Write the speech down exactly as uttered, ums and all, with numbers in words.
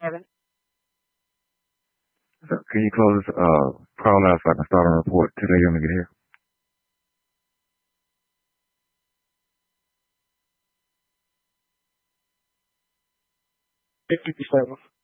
Evan. So can you close this uh, call out so I can start a report till they hear me get here? fifty-seven.